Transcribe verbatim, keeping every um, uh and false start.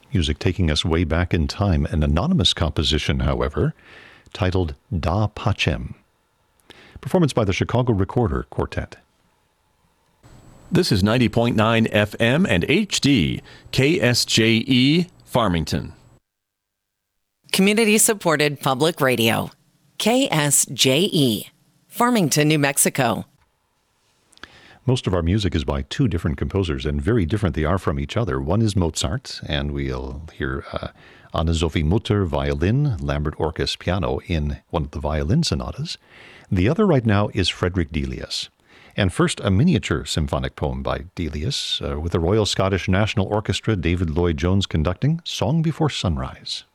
music taking us way back in time. An anonymous composition, however, titled Da Pacem. Performance by the Chicago Recorder Quartet. This is ninety point nine F M and H D, K S J E, Farmington. Community-supported public radio, K S J E, Farmington, New Mexico. Most of our music is by two different composers, and very different they are from each other. One is Mozart, and we'll hear uh, Anne-Sophie Mutter, violin, Lambert Orkes, piano, in one of the violin sonatas. The other right now is Frederick Delius. And first, a miniature symphonic poem by Delius, uh, with the Royal Scottish National Orchestra, David Lloyd-Jones conducting, Song Before Sunrise.